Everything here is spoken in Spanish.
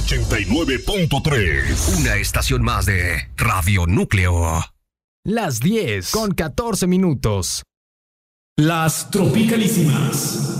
89.3. Una estación más de Radio Núcleo. Las 10 con 14 minutos. Las Tropicalísimas.